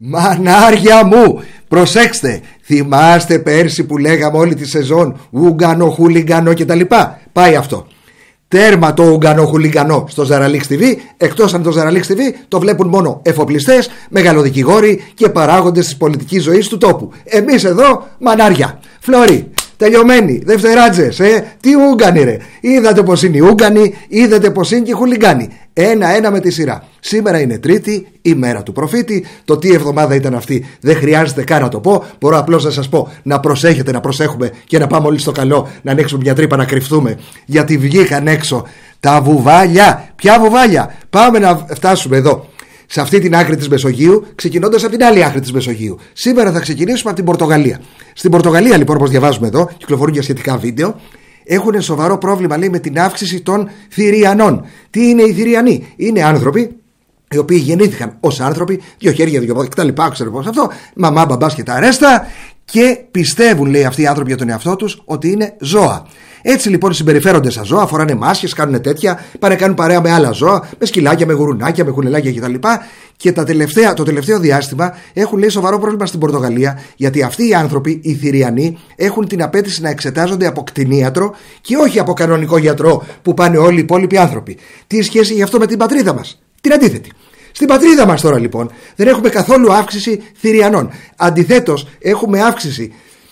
Μανάρια μου, προσέξτε, θυμάστε πέρσι που λέγαμε όλη τη σεζόν Ούγκανο, χουλιγκανό κτλ? Πάει αυτό. Τέρμα το Ούγκανο, χουλιγκανό στο Ζαραλίξ TV. Εκτός αν το Ζαραλίξ TV το βλέπουν μόνο εφοπλιστές, μεγαλοδικηγόροι και παράγοντες της πολιτικής ζωής του τόπου. Εμείς εδώ μανάρια, φλόρι, τελειωμένοι, δευτεράτζες, τι Ούγκανοι ρε. Είδατε πως είναι οι Ούγκανοι, είδατε πως είναι και οι χουλιγκάνοι. Ένα-ένα με τη σειρά. Σήμερα είναι Τρίτη, η μέρα του προφήτη. Το τι εβδομάδα ήταν αυτή δεν χρειάζεται καν να το πω. Μπορώ απλώς να σας πω να προσέχετε, να προσέχουμε και να πάμε όλοι στο καλό, να ανοίξουμε μια τρύπα να κρυφτούμε. Γιατί βγήκαν έξω τα βουβάλια. Ποια βουβάλια? Πάμε να φτάσουμε εδώ, σε αυτή την άκρη της Μεσογείου, ξεκινώντας από την άλλη άκρη της Μεσογείου. Σήμερα θα ξεκινήσουμε από την Πορτογαλία. Στην Πορτογαλία, λοιπόν, όπως διαβάζουμε εδώ, κυκλοφορούν και σχετικά βίντεο. Έχουν σοβαρό πρόβλημα, λέει, με την αύξηση των Θηριανών. Τι είναι οι Θηριανοί? Είναι άνθρωποι οι οποίοι γεννήθηκαν ως άνθρωποι, δύο χέρια, δύο πόδια κτλ. Ξέρω πώς αυτό, μαμά, μπαμπάς και τα αρέστα, και πιστεύουν, λέει, αυτοί οι άνθρωποι για τον εαυτό τους ότι είναι ζώα. Έτσι λοιπόν συμπεριφέρονται σαν ζώα, φοράνε μάσκες, κάνουν τέτοια, πάνε κάνουν παρέα με άλλα ζώα, με σκυλάκια, με γουρουνάκια, με κουνελάκια κτλ. Και το τελευταίο διάστημα έχουν, λέει, σοβαρό πρόβλημα στην Πορτογαλία, γιατί αυτοί οι άνθρωποι, οι Θηριανοί, έχουν την απέτηση να εξετάζονται από κτηνίατρο και όχι από κανονικό γιατρό που πάνε όλοι οι υπόλοιποι άνθρωποι. Τι σχέση γι' αυτό με την πατρίδα μας? Την αντίθετη. Στην πατρίδα μας τώρα, λοιπόν, δεν έχουμε καθόλου αύξηση Θηριανών. Αντιθέτως, έχουμε αύξηση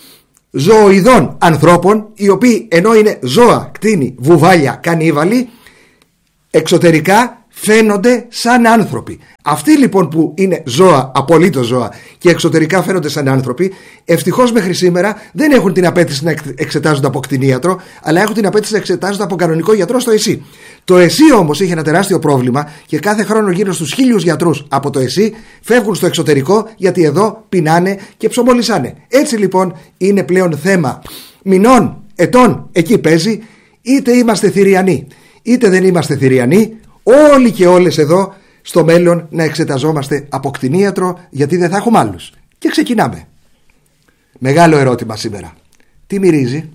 ζωοειδών ανθρώπων, οι οποίοι ενώ είναι ζώα, κτήνη, βουβάλια, κανίβαλοι, εξωτερικά φαίνονται σαν άνθρωποι. Αυτοί λοιπόν που είναι ζώα, απολύτως ζώα, και εξωτερικά φαίνονται σαν άνθρωποι, ευτυχώς μέχρι σήμερα δεν έχουν την απέτηση να εξετάζονται από κτηνίατρο, αλλά έχουν την απέτηση να εξετάζονται από κανονικό γιατρό στο ΕΣΥ. Το ΕΣΥ όμως είχε ένα τεράστιο πρόβλημα και κάθε χρόνο γύρω στους 1.000 γιατρούς από το ΕΣΥ φεύγουν στο εξωτερικό, γιατί εδώ πεινάνε και ψωμολισάνε. Έτσι λοιπόν είναι πλέον θέμα μηνών, ετών, εκεί παίζει, είτε είμαστε Θηριανοί είτε δεν είμαστε Θηριανοί, όλοι και όλες εδώ στο μέλλον να εξεταζόμαστε από κτηνίατρο, γιατί δεν θα έχουμε άλλους. Και ξεκινάμε. Μεγάλο ερώτημα σήμερα. Τι μυρίζει?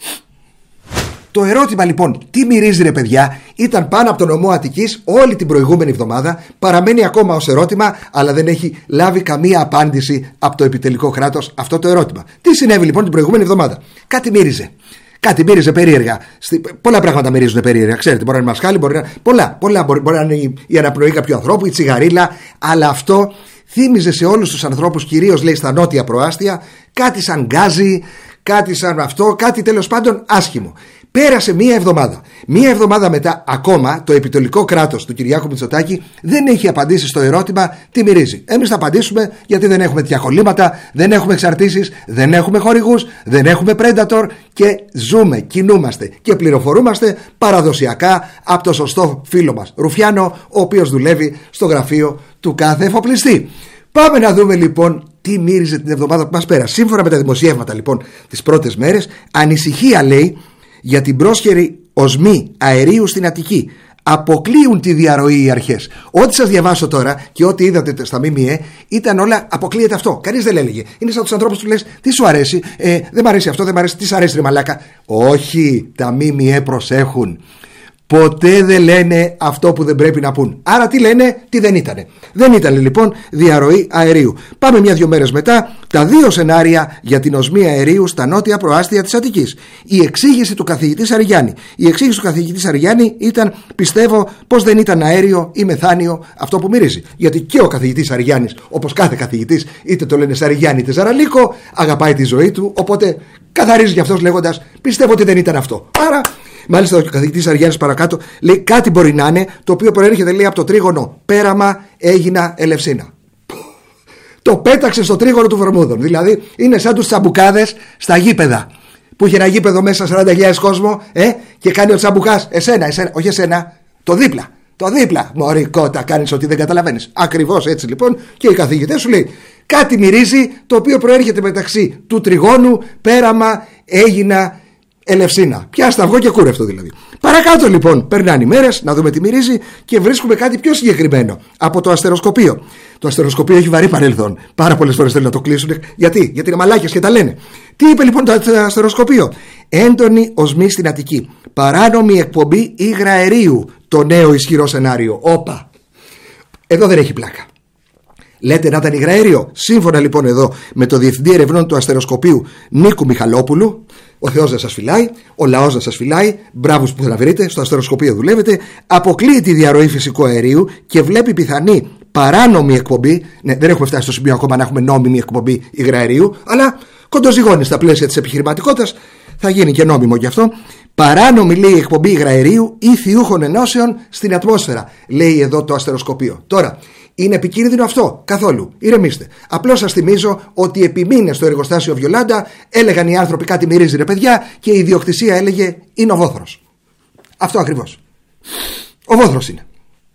Το ερώτημα λοιπόν, τι μυρίζει ρε παιδιά, ήταν πάνω από τον νομό Αττικής όλη την προηγούμενη εβδομάδα. Παραμένει ακόμα ως ερώτημα, αλλά δεν έχει λάβει καμία απάντηση από το επιτελικό κράτος αυτό το ερώτημα. Τι συνέβη λοιπόν την προηγούμενη εβδομάδα? Κάτι μύριζε. Κάτι μύριζε περίεργα. Πολλά πράγματα μυρίζουν περίεργα. Ξέρετε, μπορεί να είναι μασχάλη, μπορεί να είναι η αναπνοή κάποιου ανθρώπου, η τσιγαρίλα. Αλλά αυτό θύμιζε σε όλους τους ανθρώπους, κυρίως λέει στα νότια προάστια, κάτι σαν γκάζι, κάτι σαν αυτό, κάτι τέλος πάντων άσχημο. Πέρασε μία εβδομάδα. Μία εβδομάδα μετά, ακόμα το επιτελικό κράτος του Κυριάκου Μητσοτάκη δεν έχει απαντήσει στο ερώτημα τι μυρίζει. Εμείς θα απαντήσουμε, γιατί δεν έχουμε τέτοια κολλήματα, δεν έχουμε εξαρτήσεις, δεν έχουμε χορηγούς, δεν έχουμε predator και ζούμε, κινούμαστε και πληροφορούμαστε παραδοσιακά από το σωστό φίλο μας Ρουφιάνο, ο οποίος δουλεύει στο γραφείο του κάθε εφοπλιστή. Πάμε να δούμε λοιπόν τι μύριζε την εβδομάδα που μας πέρασε. Σύμφωνα με τα δημοσιεύματα λοιπόν τις πρώτες μέρες, ανησυχία λέει για την πρόσχερη οσμή αερίου στην Αττική. Αποκλείουν τη διαρροή οι αρχές. Ό,τι σας διαβάσω τώρα και ό,τι είδατε στα ΜΜΕ ήταν όλα αποκλείεται αυτό. Κανείς δεν έλεγε. Είναι σαν τους ανθρώπους που λες τι σου αρέσει, δεν μ' αρέσει αυτό, δεν μ' αρέσει, τι σ' αρέσει ρε μαλάκα. Όχι, τα ΜΜΕ προσέχουν. Ποτέ δεν λένε αυτό που δεν πρέπει να πούν. Άρα τι λένε? Τι δεν ήτανε. Δεν ήταν λοιπόν διαρροή αερίου. Πάμε μια-δυο μέρες μετά, τα δύο σενάρια για την οσμή αερίου στα νότια προάστια της Αττικής. Η εξήγηση του καθηγητή Σαριγιάννη. Η εξήγηση του καθηγητή Σαριγιάννη ήταν, πιστεύω, πως δεν ήταν αέριο ή μεθάνιο αυτό που μυρίζει. Γιατί και ο καθηγητής Σαριγιάννης, όπως κάθε καθηγητής, είτε το λένε Σαριγιάννη είτε Ζαραλίκο, αγαπάει τη ζωή του. Οπότε καθαρίζει γι' αυτός λέγοντας, πιστεύω ότι δεν ήταν αυτό. Άρα. Μάλιστα ο καθηγητής Αργιάννης παρακάτω λέει κάτι μπορεί να είναι, το οποίο προέρχεται λέει από το τρίγωνο πέραμα Αίγινα Ελευσίνα. Το πέταξε στο τρίγωνο του Βερμούδων. Δηλαδή είναι σαν τους τσαμπουκάδες στα γήπεδα, που είχε ένα γήπεδο μέσα 40.000 κόσμο και κάνει ο τσαμπουκάς εσένα, όχι εσένα, το δίπλα. Μωρή κότα, κάνεις ότι δεν καταλαβαίνεις. Ακριβώς έτσι λοιπόν και οι καθηγητές σου λέει κάτι μυρίζει, το οποίο προέρχεται μεταξύ του τριγώνου πέραμα Αίγινα Ελευσίνα. Πιάστα αυγό και κούρευτο δηλαδή. Παρακάτω λοιπόν περνάνε οι μέρες να δούμε τι μυρίζει και βρίσκουμε κάτι πιο συγκεκριμένο από το αστεροσκοπείο. Το αστεροσκοπείο έχει βαρύ παρελθόν. Πάρα πολλές φορές θέλουν να το κλείσουν. Γιατί είναι μαλάκες και τα λένε. Τι είπε λοιπόν το αστεροσκοπείο? Έντονη οσμή στην Αττική. Παράνομη εκπομπή υγραερίου. Το νέο ισχυρό σενάριο. Όπα. Εδώ δεν έχει πλάκα. Λέτε να ήταν υγραέριο. Σύμφωνα λοιπόν εδώ με το Διευθυντή Ερευνών του Αστεροσκοπείου Νίκου Μιχαλόπουλου, ο Θεός να σας φυλάει, ο λαός να σας φυλάει, μπράβους που θα βρείτε, στο αστεροσκοπείο δουλεύετε, αποκλείει τη διαρροή φυσικού αερίου και βλέπει πιθανή παράνομη εκπομπή. Ναι, δεν έχουμε φτάσει στο σημείο ακόμα να έχουμε νόμιμη εκπομπή υγραερίου, αλλά κοντοζυγώνει στα πλαίσια της επιχειρηματικότητας, θα γίνει και νόμιμο γι' αυτό. Παράνομη, λέει, εκπομπή υγραερίου ή θειούχων ενώσεων στην ατμόσφαιρα, λέει εδώ το αστεροσκοπείο. Τώρα, είναι επικίνδυνο αυτό? Καθόλου. Ηρεμήστε. Απλώς σας θυμίζω ότι επί μήνες στο εργοστάσιο Βιολάντα έλεγαν οι άνθρωποι κάτι μυρίζει ρε παιδιά και η ιδιοκτησία έλεγε είναι ο Βόθρος. Αυτό ακριβώς. Ο Βόθρος είναι.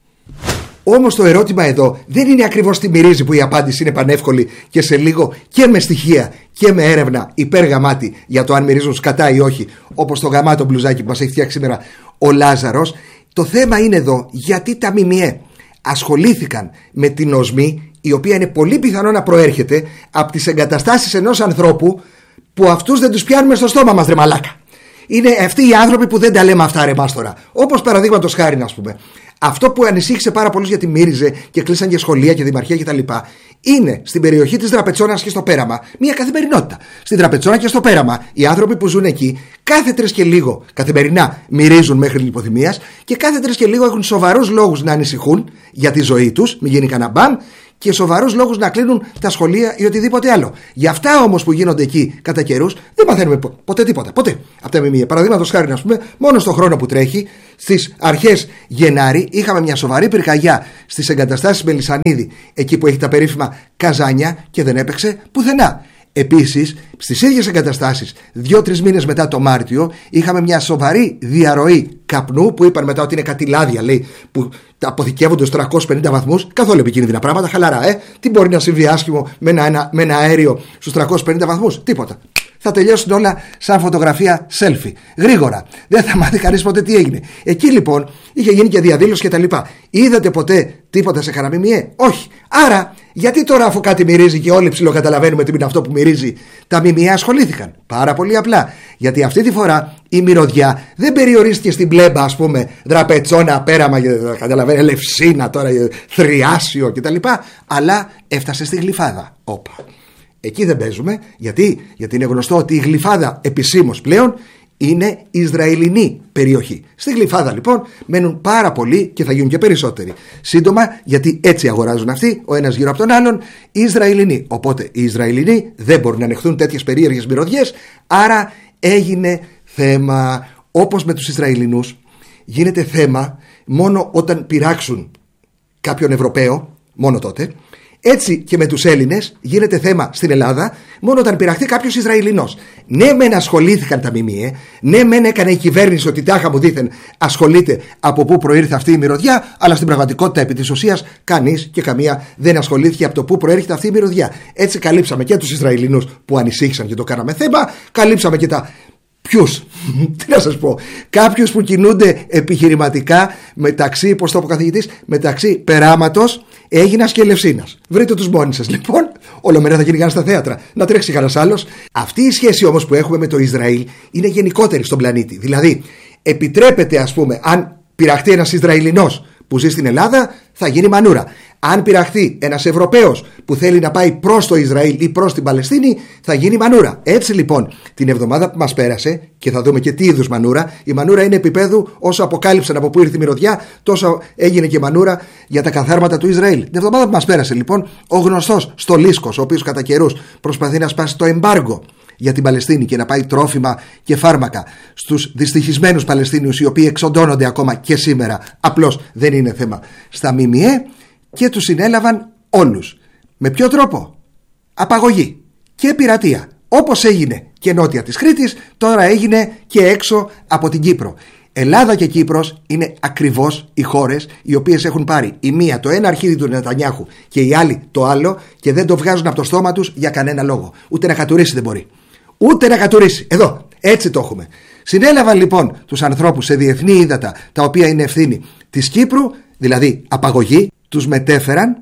Όμως το ερώτημα εδώ δεν είναι ακριβώς τι μυρίζει, που η απάντηση είναι πανεύκολη και σε λίγο και με στοιχεία και με έρευνα υπεργαμάτη για το αν μυρίζουν σκατά ή όχι, όπως το γαμάτο μπλουζάκι που μας έχει φτιάξει σήμερα ο Λάζαρος. Το θέμα είναι εδώ γιατί τα ΜΜΕ ασχολήθηκαν με την οσμή, η οποία είναι πολύ πιθανό να προέρχεται από τις εγκαταστάσεις ενός ανθρώπου που αυτούς δεν τους πιάνουμε στο στόμα μας, ρε μαλάκα. Είναι αυτοί οι άνθρωποι που δεν τα λέμε αυτά, ρε μάστορα. Όπως παραδείγματος χάρη, να πούμε, αυτό που ανησύχησε πάρα πολλούς γιατί μύριζε και κλείσαν και σχολεία και δημαρχία κτλ. Είναι στην περιοχή της Δραπετσόνας και στο Πέραμα μια καθημερινότητα. Στην Δραπετσόνα και στο Πέραμα οι άνθρωποι που ζουν εκεί κάθε 3 και λίγο καθημερινά μυρίζουν μέχρι λιποθυμίας και κάθε 3 και λίγο έχουν σοβαρούς λόγους να ανησυχούν για τη ζωή τους, μην γίνει κανένα μπαμ, και σοβαρούς λόγους να κλείνουν τα σχολεία ή οτιδήποτε άλλο. Για αυτά όμως που γίνονται εκεί κατά καιρούς δεν μαθαίνουμε ποτέ τίποτα. Ποτέ από τα ΜΜΕ. Παραδείγματος χάρη, να πούμε, μόνο στον χρόνο που τρέχει, στις αρχές Γενάρη, είχαμε μια σοβαρή πυρκαγιά στις εγκαταστάσεις Μελισσανίδη, εκεί που έχει τα περίφημα καζάνια, και δεν έπαιξε πουθενά. Επίσης, στις ίδιες εγκαταστάσεις, 2-3 μήνες μετά το Μάρτιο, είχαμε μια σοβαρή διαρροή καπνού που είπαν μετά ότι είναι κάτι λάδια, λέει, που αποθηκεύονται στους 350 βαθμούς. Καθόλου επικίνδυνα πράγματα, χαλαρά, Τι μπορεί να συμβεί άσχημο με ένα αέριο στους 350 βαθμούς? Τίποτα. Θα τελειώσουν όλα σαν φωτογραφία selfie. Γρήγορα. Δεν θα μάθει κανείς ποτέ τι έγινε. Εκεί λοιπόν είχε γίνει και διαδήλωση κτλ. Είδατε ποτέ τίποτα σε κανένα ΜΜΕ? Όχι. Άρα, γιατί τώρα, αφού κάτι μυρίζει και όλοι ψιλοκαταλαβαίνουμε τι είναι αυτό που μυρίζει, τα ΜΜΕ ασχολήθηκαν? Πάρα πολύ απλά. Γιατί αυτή τη φορά η μυρωδιά δεν περιορίστηκε στην Πλέμπα, ας πούμε, Δραπετσόνα, Πέραμα, καταλαβαίνετε, Ελευσίνα, τώρα Θριάσιο κτλ. Αλλά έφτασε στη Γλυφάδα. Όπα. Εκεί δεν παίζουμε. Γιατί είναι γνωστό ότι η Γλυφάδα επισήμως πλέον είναι Ισραηλινή περιοχή. Στη Γλυφάδα λοιπόν μένουν πάρα πολλοί και θα γίνουν και περισσότεροι σύντομα, γιατί έτσι αγοράζουν αυτοί ο ένας γύρω από τον άλλον Ισραηλινοί. Οπότε οι Ισραηλινοί δεν μπορούν να ανεχθούν τέτοιες περίεργες μυρωδιές, άρα έγινε θέμα. Όπως με τους Ισραηλινούς γίνεται θέμα μόνο όταν πειράξουν κάποιον Ευρωπαίο, μόνο τότε. Έτσι και με τους Έλληνες γίνεται θέμα στην Ελλάδα μόνο όταν πειραχτεί κάποιος Ισραηλινός. Ναι, μεν ασχολήθηκαν τα ΜΜΕ, ναι, μεν έκανε η κυβέρνηση ότι τάχα μου δήθεν ασχολείται από πού προήρθε αυτή η μυρωδιά, αλλά στην πραγματικότητα επί της ουσίας κανείς και καμία δεν ασχολήθηκε από το πού προέρχεται αυτή η μυρωδιά. Έτσι καλύψαμε και τους Ισραηλινούς που ανησύχησαν και το κάναμε θέμα, καλύψαμε και τα. Ποιους? Τι να σας πω? Κάποιους που κινούνται επιχειρηματικά μεταξύ, πώς το είπε ο καθηγητής, μεταξύ Περάματος, Αίγινας και Ελευσίνας. Βρείτε τους μόνοι σας λοιπόν. Όλο μέρα θα κυνηγάνε στα θέατρα. Να τρέξει κανένας άλλος. Αυτή η σχέση όμως που έχουμε με το Ισραήλ είναι γενικότερη στον πλανήτη. Δηλαδή, επιτρέπεται, ας πούμε, αν πειραχτεί ένας Ισραηλινός που ζει στην Ελλάδα, θα γίνει μανούρα. Αν πειραχθεί ένας Ευρωπαίος που θέλει να πάει προς το Ισραήλ ή προς την Παλαιστίνη, θα γίνει μανούρα. Έτσι λοιπόν, την εβδομάδα που μας πέρασε, και θα δούμε και τι είδους μανούρα, η μανούρα είναι επίπεδου όσο αποκάλυψαν από πού ήρθε η μυρωδιά, τόσο έγινε και μανούρα για τα καθάρματα του Ισραήλ. Την εβδομάδα που μας πέρασε λοιπόν, ο γνωστός Στολίσκος, ο οποίος κατά καιρούς προσπαθεί να σπάσει το εμπάργκο για την Παλαιστίνη και να πάει τρόφιμα και φάρμακα στους δυστυχισμένους Παλαιστίνιους, οι οποίοι εξοντώνονται ακόμα και σήμερα, απλώς δεν είναι θέμα στα ΜΜΕ, και τους συνέλαβαν όλους. Με ποιο τρόπο? Απαγωγή και πειρατεία. Όπως έγινε και νότια της Κρήτης, τώρα έγινε και έξω από την Κύπρο. Ελλάδα και Κύπρος είναι ακριβώς οι χώρες οι οποίες έχουν πάρει η μία το ένα αρχίδι του Νετανιάχου και η άλλη το άλλο, και δεν το βγάζουν από το στόμα τους για κανένα λόγο. Ούτε να κατουρίσει δεν μπορεί. Ούτε να κατουρίσει. Εδώ, έτσι το έχουμε. Συνέλαβαν λοιπόν τους ανθρώπους σε διεθνή ύδατα, τα οποία είναι ευθύνη της Κύπρου, δηλαδή απαγωγή, τους μετέφεραν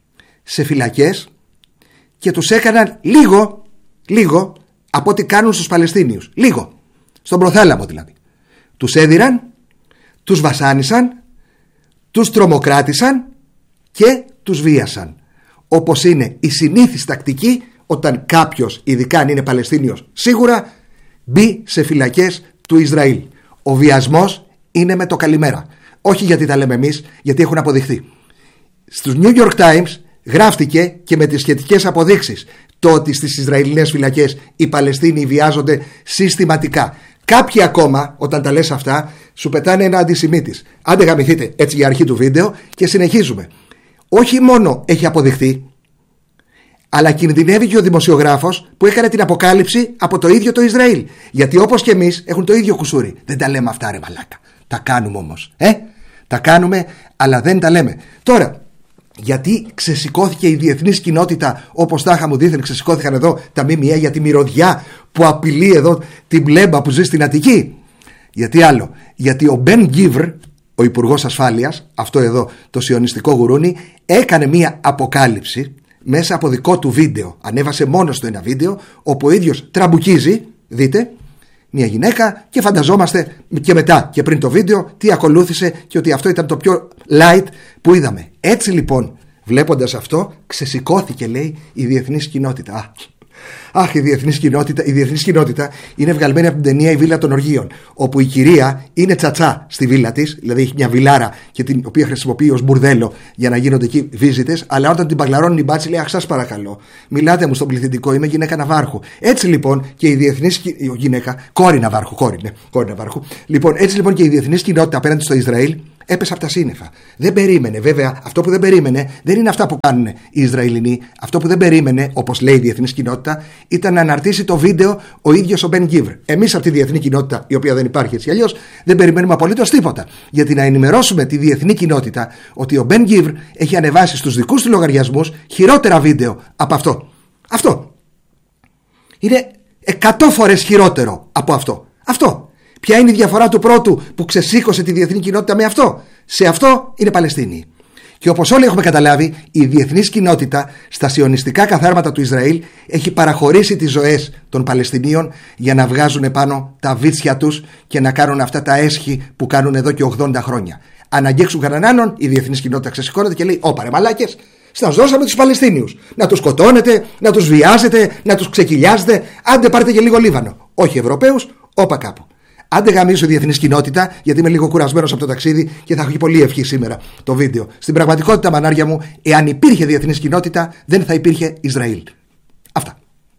σε φυλακές και τους έκαναν λίγο από ό,τι κάνουν στους Παλαιστίνιους. Λίγο. Στον προθάλαμο δηλαδή. Τους έδιραν, τους βασάνισαν, τους τρομοκράτησαν και τους βίασαν. όπως είναι η συνήθις τακτική όταν κάποιος, ειδικά αν είναι Παλαιστίνιος σίγουρα, μπει σε φυλακές του Ισραήλ. Ο βιασμός είναι με το καλημέρα. Όχι γιατί τα λέμε εμείς, γιατί έχουν αποδειχθεί. Στους New York Times γράφτηκε και με τις σχετικές αποδείξεις το ότι στις Ισραηλινές φυλακές οι Παλαιστίνοι βιάζονται συστηματικά. Κάποιοι ακόμα, όταν τα λες αυτά, σου πετάνε ένα αντισημίτης. Άντε γαμηθείτε, έτσι για αρχή του βίντεο, και συνεχίζουμε. Όχι μόνο έχει αποδειχθεί, αλλά κινδυνεύει και ο δημοσιογράφος που έκανε την αποκάλυψη από το ίδιο το Ισραήλ. Γιατί όπως και εμείς έχουν το ίδιο κουσούρι. Δεν τα λέμε αυτά, ρε μαλάκα. Τα κάνουμε όμως. Τα κάνουμε, αλλά δεν τα λέμε. Τώρα, γιατί ξεσηκώθηκε η διεθνής κοινότητα, όπως τάχα μου δήθεν ξεσηκώθηκαν εδώ τα ΜΜΕ για τη μυρωδιά που απειλεί εδώ την πλέμπα που ζει στην Αττική? Γιατί άλλο? Γιατί ο Μπεν Γκίβρ, ο Υπουργός Ασφάλειας, αυτό εδώ το σιωνιστικό γουρούνι, έκανε μία αποκάλυψη μέσα από δικό του βίντεο. Ανέβασε μόνος του ένα βίντεο όπου ο ίδιος τραμπουκίζει, δείτε, μια γυναίκα, και φανταζόμαστε και μετά και πριν το βίντεο τι ακολούθησε και ότι αυτό ήταν το πιο light που είδαμε. Έτσι λοιπόν, βλέποντας αυτό, ξεσηκώθηκε, λέει, η διεθνής κοινότητα. Αχ, η διεθνής κοινότητα είναι βγαλμένη από την ταινία «Η Βίλα των Οργείων», όπου η κυρία είναι τσατσά στη βίλα της, δηλαδή έχει μια βιλάρα και την οποία χρησιμοποιεί ως μπουρδέλο για να γίνονται εκεί βίζιτες, αλλά όταν την παγλαρώνουν οι μπάτσι λέει «Αχ, σας παρακαλώ, μιλάτε μου στον πληθυντικό, είμαι γυναίκα ναυάρχου». Έτσι λοιπόν και η διεθνής γυναίκα, κόρη ναυάρχου. Λοιπόν, έτσι λοιπόν και η διεθνής κοινότητα απέναντι στο Ισραήλ έπεσε από τα σύννεφα. Δεν περίμενε, βέβαια, αυτό που δεν περίμενε δεν είναι αυτά που κάνουν οι Ισραηλινοί. Αυτό που δεν περίμενε, όπως λέει η διεθνής κοινότητα, ήταν να αναρτήσει το βίντεο ο ίδιος ο Μπεν Γκίβρ. Εμείς από τη διεθνή κοινότητα, η οποία δεν υπάρχει έτσι αλλιώς, δεν περιμένουμε απολύτως τίποτα. Γιατί να ενημερώσουμε τη διεθνή κοινότητα ότι ο Μπεν Γκίβρ έχει ανεβάσει στους δικούς του λογαριασμούς χειρότερα βίντεο από αυτό. Αυτό είναι 100 φορές χειρότερο από αυτό. Αυτό. Ποια είναι η διαφορά του πρώτου που ξεσήκωσε τη διεθνή κοινότητα με αυτό? Σε αυτό είναι Παλαιστίνοι. Και όπως όλοι έχουμε καταλάβει, η διεθνής κοινότητα στα σιωνιστικά καθάρματα του Ισραήλ έχει παραχωρήσει τις ζωές των Παλαιστινίων για να βγάζουν πάνω τα βίτσια τους και να κάνουν αυτά τα έσχη που κάνουν εδώ και 80 χρόνια. Αν αγγίξουν κανέναν άλλον, η διεθνής κοινότητα ξεσηκώνεται και λέει: «Όπα ρε μαλάκες, σας δώσαμε τους Παλαιστίνιους. Να τους σκοτώνετε, να τους βιάζετε, να τους ξεκυλιάζετε. Άντε πάρτε και λίγο Λίβανο. Όχι Ευρωπαίους, όπα κάπου». Άντε γαμίσω διεθνής κοινότητα, γιατί είμαι λίγο κουρασμένος από το ταξίδι και θα έχω πολύ ευχή σήμερα το βίντεο. Στην πραγματικότητα, μανάρια μου, εάν υπήρχε διεθνής κοινότητα, δεν θα υπήρχε Ισραήλ. Αυτά.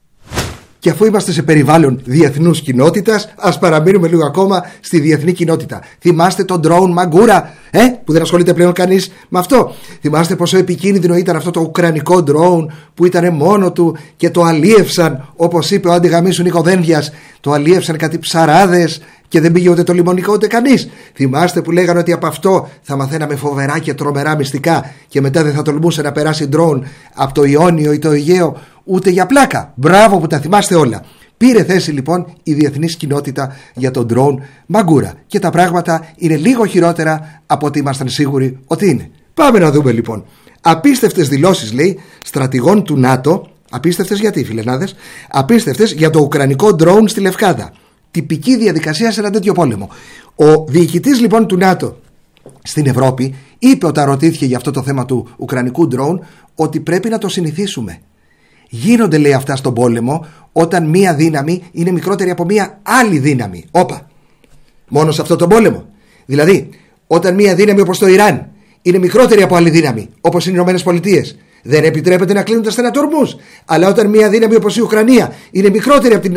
Και αφού είμαστε σε περιβάλλον διεθνούς κοινότητας, ας παραμείνουμε λίγο ακόμα στη διεθνή κοινότητα. Θυμάστε τον drone Μαγκούρα, που δεν ασχολείται πλέον κανείς με αυτό? Θυμάστε πόσο επικίνδυνο ήταν αυτό το ουκρανικό drone που ήταν μόνο του και το αλίευσαν, όπως είπε ο αντιγαμίσου Νίκο Δένδιας, το αλίευσαν κάτι ψαράδες και δεν πήγε ούτε το λιμονικό ούτε κανείς. Θυμάστε που λέγανε ότι από αυτό θα μαθαίναμε φοβερά και τρομερά μυστικά και μετά δεν θα τολμούσε να περάσει drone από το Ιόνιο ή το Αιγαίο ούτε για πλάκα? Μπράβο που τα θυμάστε όλα. Πήρε θέση λοιπόν η διεθνής κοινότητα για τον drone Μαγκούρα και τα πράγματα είναι λίγο χειρότερα από ό,τι ήμασταν σίγουροι ότι είναι. Πάμε να δούμε λοιπόν. Απίστευτες δηλώσεις, λέει, στρατηγών του ΝΑΤΟ. Απίστευτες γιατί, φιλενάδες? Απίστευτες για το ουκρανικό drone στη Λευκάδα. Τυπική διαδικασία σε ένα τέτοιο πόλεμο. Ο διοικητής λοιπόν του ΝΑΤΟ στην Ευρώπη είπε όταν ρωτήθηκε για αυτό το θέμα του ουκρανικού drone ότι πρέπει να το συνηθίσουμε. Γίνονται, λέει, αυτά στον πόλεμο όταν μία δύναμη είναι μικρότερη από μία άλλη δύναμη. Όπα. Μόνο σε αυτό τον πόλεμο. Δηλαδή, όταν μία δύναμη όπως το Ιράν είναι μικρότερη από άλλη δύναμη, όπως οι Ηνωμένες Πολιτείες, δεν επιτρέπεται να κλείνουν τα στενατορμούς. Αλλά όταν μία δύναμη όπως η Ουκρανία είναι μικρότερη από την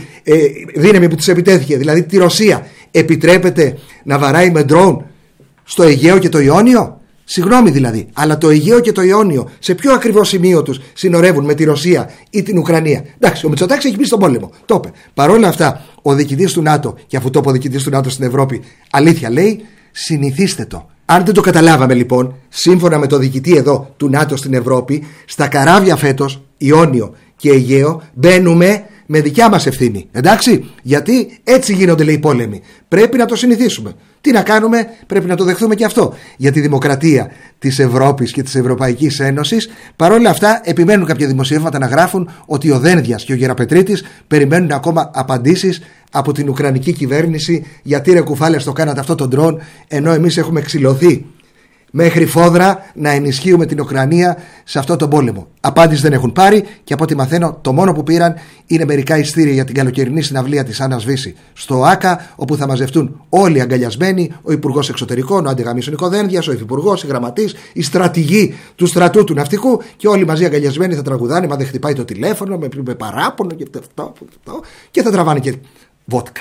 δύναμη που τους επιτέθηκε, δηλαδή τη Ρωσία, επιτρέπεται να βαράει με ντρόουν στο Αιγαίο και το Ιόνιο? Συγγνώμη δηλαδή, αλλά το Αιγαίο και το Ιόνιο σε ποιο ακριβώς σημείο τους συνορεύουν με τη Ρωσία ή την Ουκρανία? Εντάξει, ο Μητσοτάκης έχει μπει στον πόλεμο. Το είπε. Παρ' όλα αυτά, ο διοικητής του ΝΑΤΟ, και αφού το είπε ο διοικητής του ΝΑΤΟ στην Ευρώπη, αλήθεια λέει, συνηθίστε το. Αν δεν το καταλάβαμε λοιπόν, σύμφωνα με το διοικητή εδώ του ΝΑΤΟ στην Ευρώπη, στα καράβια φέτος, Ιόνιο και Αιγαίο, μπαίνουμε με δικιά μας ευθύνη. Εντάξει, γιατί έτσι γίνονται, λέει, οι πόλεμοι. Πρέπει να το συνηθίσουμε. Τι να κάνουμε, πρέπει να το δεχθούμε και αυτό. Για τη δημοκρατία της Ευρώπης και της Ευρωπαϊκής Ένωσης, παρόλα αυτά, επιμένουν κάποια δημοσιεύματα να γράφουν ότι ο Δένδιας και ο Γεραπετρίτης περιμένουν ακόμα απαντήσεις από την Ουκρανική κυβέρνηση. Γιατί ρε κουφάλες το κάνατε αυτό το ντρόν, ενώ εμείς έχουμε ξυλωθεί μέχρι φόδρα να ενισχύουμε την Ουκρανία σε αυτό τον πόλεμο. Απάντηση δεν έχουν πάρει και από ό,τι μαθαίνω το μόνο που πήραν είναι μερικά ειστήρια για την καλοκαιρινή συναυλία της Άννας Βύση στο ΆΚΑ, όπου θα μαζευτούν όλοι αγκαλιασμένοι, ο Υπουργός Εξωτερικών, ο Αντιγαμίσος Νικοδένδιας, ο Υφυπουργός, η Γραμματής, οι στρατηγοί του στρατού του ναυτικού και όλοι μαζί αγκαλιασμένοι θα τραγουδάνε, μα δεν χτυπάει το τηλέφωνο με παράπονο και θα τραβάνε και βότκα.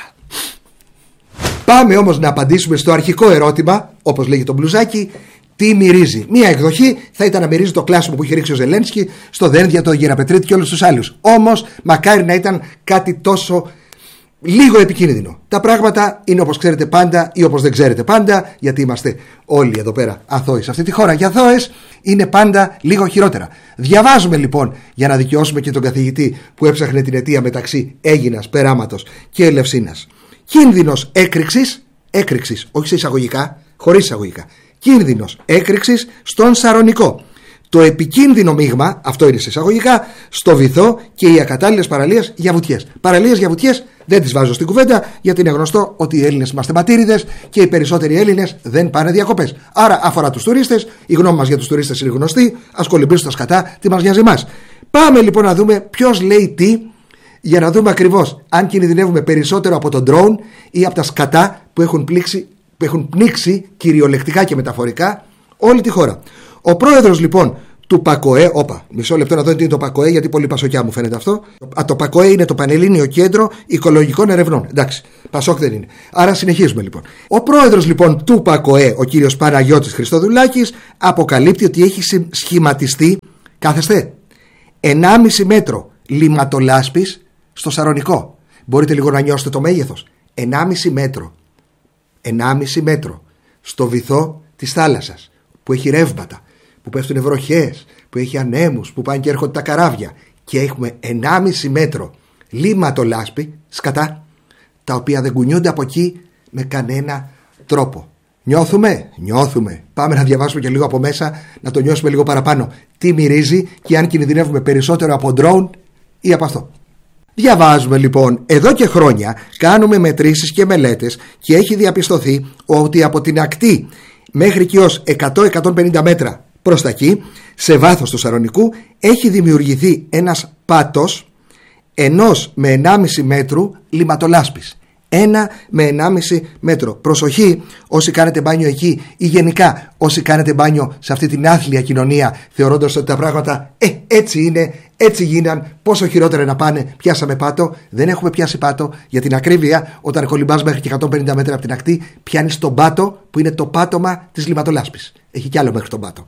Πάμε όμως να απαντήσουμε στο αρχικό ερώτημα, όπως λέγει το μπλουζάκι, τι μυρίζει. Μία εκδοχή θα ήταν να μυρίζει το κλάσιμο που είχε ρίξει ο Ζελένσκι στο Δένδια, το Γεραπετρίτη και όλους τους άλλους. Όμως, μακάρι να ήταν κάτι τόσο λίγο επικίνδυνο. Τα πράγματα είναι όπως ξέρετε πάντα ή όπως δεν ξέρετε πάντα, γιατί είμαστε όλοι εδώ πέρα αθώοι σε αυτή τη χώρα. Και αθώες είναι πάντα λίγο χειρότερα. Διαβάζουμε λοιπόν για να δικαιώσουμε και τον καθηγητή που έψαχνε την αιτία μεταξύ Αίγινας, Περάματος και Ελευσίνας. Κίνδυνος έκρηξης, όχι σε εισαγωγικά, χωρίς εισαγωγικά. Κίνδυνος έκρηξης στον Σαρονικό. Το επικίνδυνο μείγμα, αυτό είναι σε εισαγωγικά, στο Βυθό και οι ακατάλληλες παραλίες για βουτιές. Παραλίες για βουτιές δεν τις βάζω στην κουβέντα, γιατί είναι γνωστό ότι οι Έλληνες είμαστε ματήριδες και οι περισσότεροι Έλληνες δεν πάνε διακοπές. Άρα αφορά τους τουρίστες, η γνώμη μας για τους τουρίστες είναι γνωστή, ας κολυμπήσουν τα σκατά, τι μας νοιάζει εμάς. Πάμε λοιπόν να δούμε ποιος λέει τι, για να δούμε ακριβώς αν κινδυνεύουμε περισσότερο από τον drone ή από τα σκατά που έχουν πνίξει κυριολεκτικά και μεταφορικά όλη τη χώρα. Ο πρόεδρος λοιπόν του ΠΑΚΟΕ, μισό λεπτό να δω τι είναι το ΠΑΚΟΕ, γιατί πολύ πασοκιά μου φαίνεται αυτό. Το ΠΑΚΟΕ είναι το Πανελλήνιο Κέντρο Οικολογικών Ερευνών. Εντάξει, πασόκ δεν είναι. Άρα συνεχίζουμε λοιπόν. Ο πρόεδρος λοιπόν του ΠΑΚΟΕ, ο κύριος Παναγιώτης Χριστοδουλάκης, αποκαλύπτει ότι έχει σχηματιστεί, κάθεστε, 1,5 μέτρο λιματολάσπης στο Σαρονικό. Μπορείτε λίγο να νιώσετε το μέγεθος. 1,5 μέτρο. 1,5 μέτρο στο βυθό της θάλασσας, που έχει ρεύματα, που πέφτουν βροχές, που έχει ανέμους, που πάνε και έρχονται τα καράβια, και έχουμε 1,5 μέτρο λιματολάσπη, σκατά, τα οποία δεν κουνιούνται από εκεί με κανένα τρόπο. Νιώθουμε. Πάμε να διαβάσουμε και λίγο από μέσα, να το νιώσουμε λίγο παραπάνω. Τι μυρίζει και αν κινδυνεύουμε περισσότερο από drone ή από αυτό. Διαβάζουμε λοιπόν, εδώ και χρόνια κάνουμε μετρήσεις και μελέτες και έχει διαπιστωθεί ότι από την ακτή μέχρι και ως 100-150 μέτρα προς τα εκεί, σε βάθος του Σαρονικού, έχει δημιουργηθεί ένας πάτος 1 με 1,5 μέτρου λιματολάσπης. 1 με 1,5 μέτρο. Προσοχή όσοι κάνετε μπάνιο εκεί ή γενικά όσοι κάνετε μπάνιο σε αυτή την άθλια κοινωνία, θεωρώντας ότι τα πράγματα έτσι είναι, έτσι γίναν, πόσο χειρότερα να πάνε. Πιάσαμε πάτο. Δεν έχουμε πιάσει πάτο. Για την ακρίβεια, όταν κολυμπάς μέχρι και 150 μέτρα από την ακτή, πιάνεις τον πάτο που είναι το πάτωμα της λιματολάσπης. Έχει κι άλλο μέχρι τον πάτο.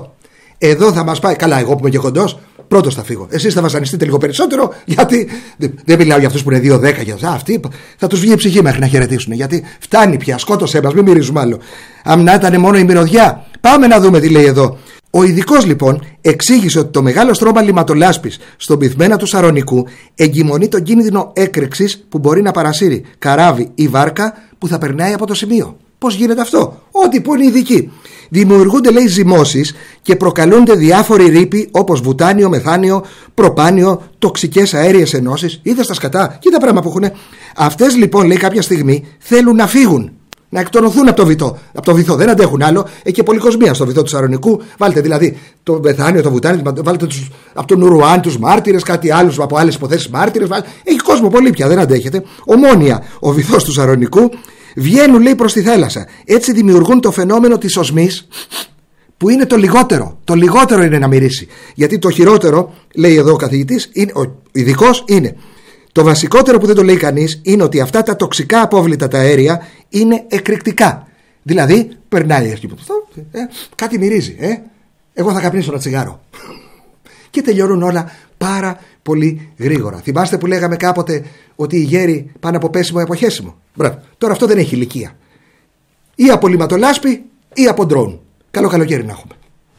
Εδώ θα μας πάει. Καλά, εγώ που είμαι και κοντός, πρώτος θα φύγω. Εσείς θα βασανιστείτε λίγο περισσότερο, γιατί δεν μιλάω για αυτούς που είναι 2-10. Αυτοί θα τους βγει η ψυχή μέχρι να χαιρετήσουν. Γιατί φτάνει πια, σκότωσέ μας, μην μυρίζουμε άλλο. Αν να ήταν μόνο η μυρωδιά. Πάμε να δούμε τι λέει εδώ. Ο ειδικός λοιπόν εξήγησε ότι το μεγάλο στρώμα λιματολάσπης στον πυθμένα του Σαρονικού εγκυμονεί τον κίνδυνο έκρηξης που μπορεί να παρασύρει καράβι ή βάρκα που θα περνάει από το σημείο. Πώς γίνεται αυτό? Ό,τι που είναι ειδικοί. Δημιουργούνται, λέει, ζυμώσεις και προκαλούνται διάφοροι ρήποι όπως βουτάνιο, μεθάνιο, προπάνιο, τοξικές αέριες ενώσεις. Είδες τα σκατά, κοίτα πράγμα που έχουν. Αυτές λοιπόν, λέει, κάποια στιγμή θέλουν να φύγουν, να εκτονωθούν από το βυθό. Από το βυθό δεν αντέχουν άλλο. Έχει και πολυκοσμία στο βυθό του Σαρονικού. Βάλτε δηλαδή το μεθάνιο, το βουτάνιο, βάλτε τους, από τον Ουρουάν τους μάρτυρες, κάτι άλλους από άλλες υποθέσεις μάρτυρες. Έχει κόσμο πολύ πια, δεν αντέχεται. Ομόνια ο βυθός του Σαρονικού. Βγαίνουν, λέει, προς τη θάλασσα. Έτσι δημιουργούν το φαινόμενο της οσμής, που είναι το λιγότερο. Το λιγότερο είναι να μυρίσει. Γιατί το χειρότερο, λέει εδώ ο καθηγητής, ο ειδικός, είναι. Το βασικότερο που δεν το λέει κανείς είναι ότι αυτά τα τοξικά απόβλητα, τα αέρια, είναι εκρηκτικά. Δηλαδή, περνάει εκεί που κάτι μυρίζει. Εγώ θα καπνίσω ένα τσιγάρο. Και τελειώνουν όλα πάρα πολύ γρήγορα. Θυμάστε που λέγαμε κάποτε ότι οι γέροι πάνε από πέσιμο εποχέσιμο? Μπράβο. Τώρα αυτό δεν έχει ηλικία. Ή από λιματολάσπη ή από ντρόουν. Καλό καλοκαίρι να έχουμε.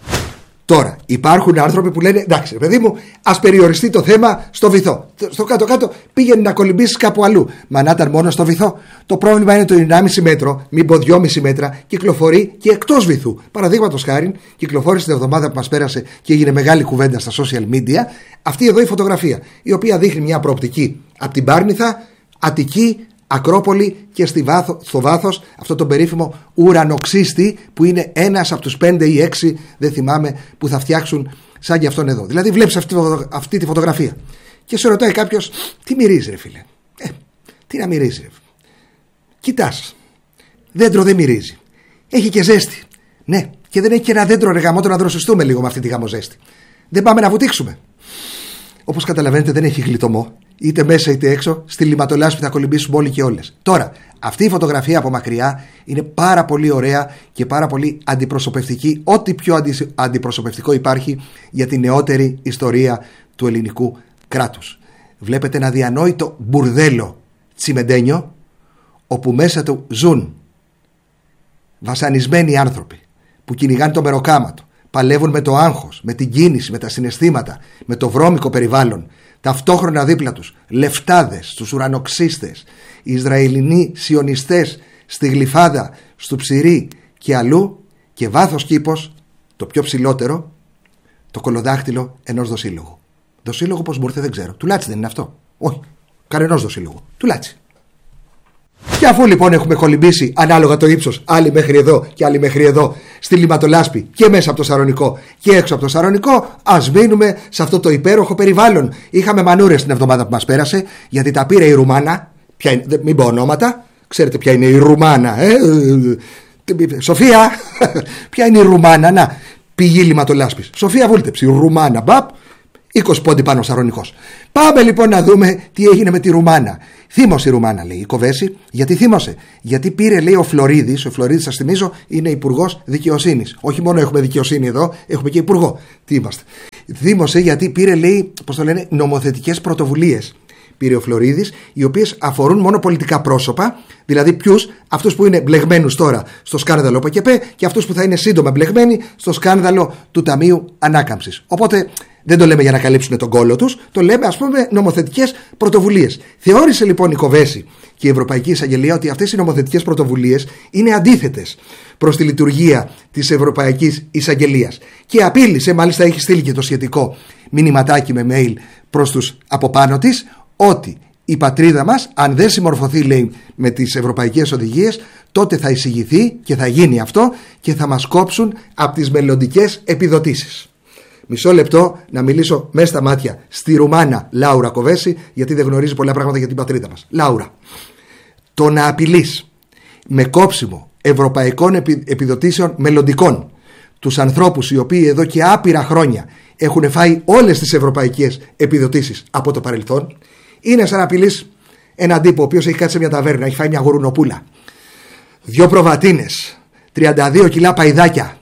Τώρα υπάρχουν άνθρωποι που λένε, εντάξει παιδί μου, ας περιοριστεί το θέμα στο βυθό. Στο κάτω-κάτω πήγαινε να κολυμπήσεις κάπου αλλού. Μα να ήταν μόνο στο βυθό. Το πρόβλημα είναι το 1,5 μέτρο, μην πω 2,5 μέτρα, κυκλοφορεί και εκτός βυθού. Παραδείγματος χάριν, κυκλοφόρησε την εβδομάδα που μας πέρασε και έγινε μεγάλη κουβέντα στα social media αυτή εδώ η φωτογραφία, η οποία δείχνει μια προοπτική από την Πάρνηθα, Αττική, Ακρόπολη και στο βάθος αυτό το περίφημο ουρανοξύστη που είναι ένας από τους 5 ή 6, δεν θυμάμαι, που θα φτιάξουν σαν και αυτόν εδώ. Δηλαδή βλέπεις αυτή τη φωτογραφία και σε ρωτάει κάποιος, τι μυρίζει ρε φίλε? Τι να μυρίζει ρε? Κοιτάς, δέντρο δεν μυρίζει, έχει και ζέστη. Ναι, και δεν έχει και ένα δέντρο ρε γαμώτο να δροσιστούμε λίγο με αυτή τη γαμοζέστη. Δεν πάμε να βουτήξουμε? Όπως καταλαβαίνετε δεν έχει γλιτωμό, είτε μέσα είτε έξω, στη λιματολάσπη θα κολυμπήσουμε όλοι και όλες. Τώρα, αυτή η φωτογραφία από μακριά είναι πάρα πολύ ωραία και πάρα πολύ αντιπροσωπευτική, ό,τι πιο αντιπροσωπευτικό υπάρχει για τη νεότερη ιστορία του ελληνικού κράτους. Βλέπετε ένα διανόητο μπουρδέλο τσιμεντένιο, όπου μέσα του ζουν βασανισμένοι άνθρωποι που κυνηγάνε το μεροκάματο, παλεύουν με το άγχος, με την κίνηση, με τα συναισθήματα, με το βρώμικο περιβάλλον. Ταυτόχρονα δίπλα τους λεφτάδες, τους ουρανοξύστες, οι Ισραηλινοί σιωνιστές στη Γλυφάδα, στο Ψηρή και αλλού, και βάθος κήπος, το πιο ψηλότερο, το κολοδάχτυλο ενός δοσύλλογου. Δοσύλλογο πώς μπορείτε δεν ξέρω. Του Λάτσι δεν είναι αυτό? Όχι, κανενός δοσύλλογου. Του Λάτσι. Και αφού λοιπόν έχουμε κολυμπήσει ανάλογα το ύψος, άλλοι μέχρι εδώ και άλλοι μέχρι εδώ, στη λιματολάσπη και μέσα από το Σαρονικό και έξω από το Σαρονικό, ας μείνουμε σε αυτό το υπέροχο περιβάλλον. Είχαμε μανούρες την εβδομάδα που μας πέρασε, γιατί τα πήρε η Ρουμάνα. Μην πω ονόματα, ξέρετε ποια είναι η Ρουμάνα, Σοφία, ποια είναι η Ρουμάνα? Να, πηγή λιματολάσπης. Σοφία Βούλτεψη, Ρουμάνα, μπαπ. 20 πόντι πάνω ο Σαρονικός. Πάμε λοιπόν να δούμε τι έγινε με τη Ρουμάνα. Θύμωσε η Ρουμάνα, λέει η Κοβέση. Γιατί θύμωσε? Γιατί πήρε, λέει, ο Φλωρίδης, σας θυμίζω, είναι υπουργός δικαιοσύνης. Όχι μόνο έχουμε δικαιοσύνη εδώ, έχουμε και υπουργό. Τι είμαστε? Θύμωσε γιατί πήρε, λέει, πώς το λένε, νομοθετικές πρωτοβουλίες. Πήρε ο Φλωρίδης, οι οποίες αφορούν μόνο πολιτικά πρόσωπα, δηλαδή ποιους? Αυτούς που είναι μπλεγμένους τώρα στο σκάνδαλο ΠΚΠ και αυτούς που θα είναι σύντομα μπλεγμένοι στο σκάνδαλο του Ταμείου Ανάκαμψης. Οπότε δεν το λέμε για να καλύψουν τον κόλο τους, το λέμε, ας πούμε, νομοθετικές πρωτοβουλίες. Θεώρησε λοιπόν η Κοβέση και η Ευρωπαϊκή Εισαγγελία ότι αυτές οι νομοθετικές πρωτοβουλίες είναι αντίθετες προς τη λειτουργία της Ευρωπαϊκής Εισαγγελίας. Και απείλησε, μάλιστα έχει στείλει και το σχετικό μηνυματάκι με mail προς τους από πάνω της, ότι η πατρίδα μας, αν δεν συμμορφωθεί, λέει, με τις ευρωπαϊκές οδηγίες, τότε θα εισηγηθεί και θα γίνει αυτό και θα μας κόψουν από τις μελλοντικές επιδοτήσεις. Μισό λεπτό να μιλήσω μέσα στα μάτια στη Ρουμάνα Λάουρα Κοβέση, γιατί δεν γνωρίζει πολλά πράγματα για την πατρίδα μας. Λάουρα, το να απειλείς με κόψιμο ευρωπαϊκών επιδοτήσεων μελλοντικών τους ανθρώπους οι οποίοι εδώ και άπειρα χρόνια έχουν φάει όλες τις ευρωπαϊκές επιδοτήσεις από το παρελθόν, είναι σαν να απειλείς έναν τύπο ο οποίος έχει κάτσει σε μια ταβέρνα, έχει φάει μια γουρουνοπούλα, 2 προβατίνες, 32 κιλά παϊδάκια,